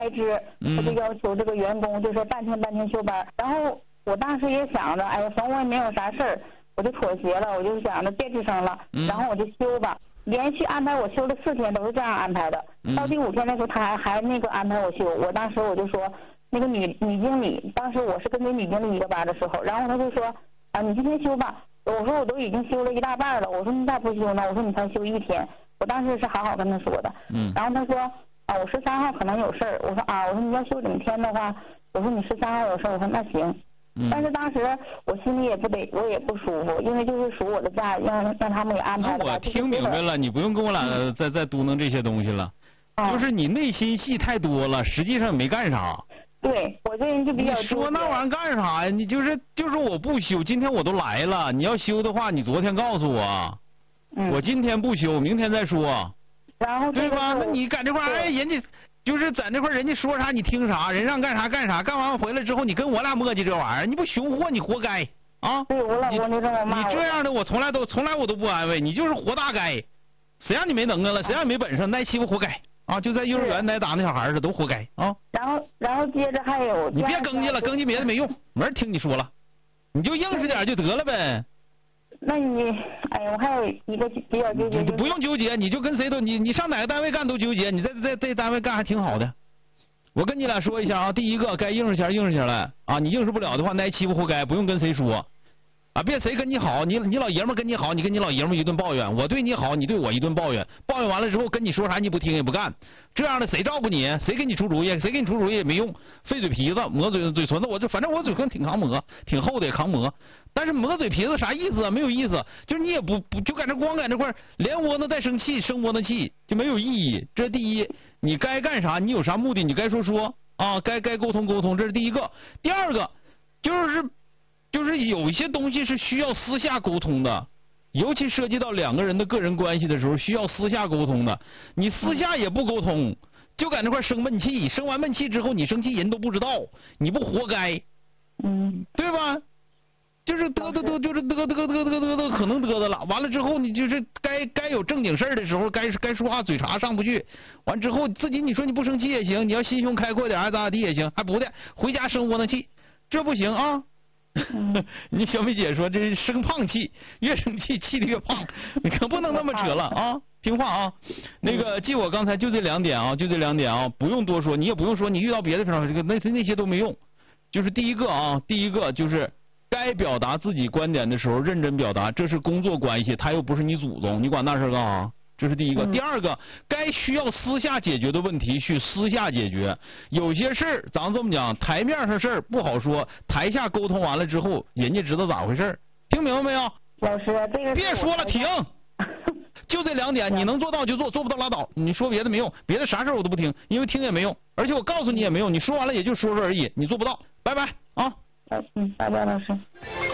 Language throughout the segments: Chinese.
开支，他就要求这个员工就说半天休班。然后我当时也想着，哎呀，反正我也没有啥事儿，我就妥协了，我就想着别吱声了，然后我就休吧。连续安排我休了4天，都是这样安排的。到第5天的时候，他还那个安排我休。我当时我就说，那个女经理，当时我是跟着女经理一个班的时候，然后他就说啊，你今天休吧。我说我都已经休了1大半了，我说你咋不休呢？我说你才休1天。我当时是好好跟他说的。然后他说啊，我13号可能有事儿。我说啊，我说你要休2天的话，我说你13号有事儿。我说那行。但是当时我心里我也不舒服，因为就是属我的假，让他们也安排的。 我听明白了，你不用跟我俩再嘟囔这些东西了。就是你内心戏太多了，实际上没干啥。 对，我这人就比较。 你说那玩意儿干啥呀？你就是我不休，今天我都来了，你要休的话，你昨天告诉我，我今天不休，明天再说。 然后对吧？那你在这块哎，人家。就是在那块人家说啥你听啥，人让干啥干啥，干完回来之后你跟我俩磨叽这玩意儿，你不熊货你活该啊！ 对我老公就这么骂我。 你这样的我从来我都不安慰你，就是活大该。谁让你没能耐了？谁让你没本事？挨欺负活该啊！就在幼儿园挨打那小孩似的都活该啊！ 然后接着还有。 你别更去了，更去别的没用，没人听你说了，你就硬实点就得了呗。 那你，哎呀，我还有一个比较纠结。 你不用纠结，你就跟谁都你上哪个单位干都纠结，你在单位干还挺好的。我跟你俩说一下啊，第一个该硬实起来啊，你硬实不了的话，挨欺负活该，不用跟谁说啊，别谁跟你好，你老爷们跟你好，你跟你老爷们一顿抱怨，我对你好，你对我一顿抱怨，抱怨完了之后跟你说啥你不听也不干，这样的谁照顾你？谁给你出主意？谁给你出主意也没用，费嘴皮子磨嘴唇子，反正我嘴唇挺抗磨，挺厚的也抗磨。但是磨嘴皮子啥意思啊？没有意思，就是你也不就在那光在那块连窝囊带生气，生窝囊气就没有意义。这是第一，你该干啥，你有啥目的，你该说啊，该沟通，这是第一个。第二个就是有一些东西是需要私下沟通的，尤其涉及到2个人的个人关系的时候，需要私下沟通的。你私下也不沟通，就在那块生闷气，生完闷气之后你生气人都不知道，你不活该，对吧？就是嘚，可能嘚了。完了之后，你就是该有正经事儿的时候，该说话嘴茬上不去。完之后自己你说你不生气也行，你要心胸开阔点，爱咋地也行，还不的回家生窝囊气，这不行啊。你小美姐说这是生胖气，越生气气的越胖，你可不能那么扯了啊！听话啊，那个记我刚才就这2点啊，不用多说，你也不用说你遇到别的时候这个那些都没用。就是第一个就是该表达自己观点的时候认真表达，这是工作关系，他又不是你祖宗，你管那事干啥？这是第一个。第二个，该需要私下解决的问题去私下解决。有些事儿咱这么讲，台面上事儿不好说，台下沟通完了之后，人家知道咋回事。听明白没有？ 老师，这个别说了，停。就这2点，你能做到就做，做不到拉倒。你说别的没用，别的啥事我都不听，因为听也没用，而且我告诉你也没用，你说完了也就说而已，你做不到。拜拜啊。 拜拜，老师。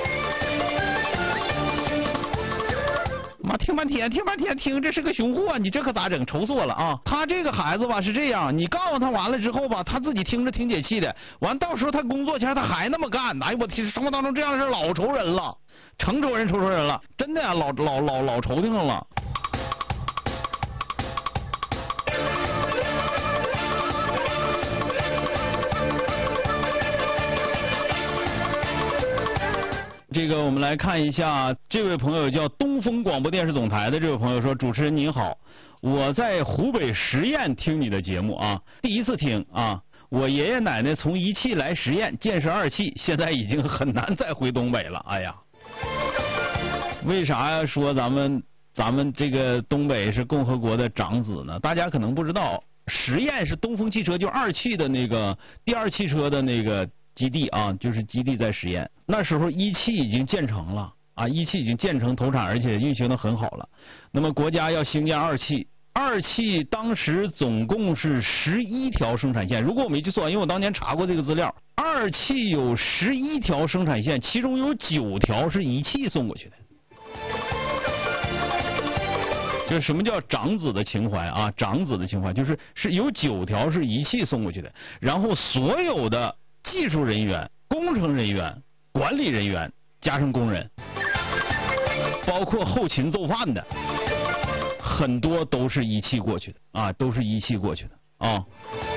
妈，听半天，这是个熊货，你这可咋整？愁死我了啊！他这个孩子吧是这样，你告诉他完了之后吧，他自己听着挺解气的，完到时候他工作前他还那么干，哎呦我天，生活当中这样的事老愁人了，成仇人了，真的呀，老愁挺了。这个我们来看一下，这位朋友叫东风广播电视总台的这位朋友说，主持人您好，我在湖北十堰听你的节目啊，第一次听啊，我爷爷奶奶从一汽来十堰，建设2汽，现在已经很难再回东北了，哎呀，为啥呀？说咱们这个东北是共和国的长子呢？大家可能不知道，十堰是东风汽车就2汽的那个第2汽车的那个基地啊，就是基地在十堰。那时候1汽已经建成了啊，1汽已经建成投产，而且运行的很好了。那么国家要兴建2汽，2汽当时总共是11条生产线，如果我没记错，因为我当年查过这个资料，2汽有11条生产线，其中有9条是1汽送过去的。就是什么叫长子的情怀啊？长子的情怀就是有9条是1汽送过去的，然后所有的技术人员、工程人员、管理人员加上工人，包括后勤做饭的，很多都是1汽过去的啊，都是1汽过去的啊。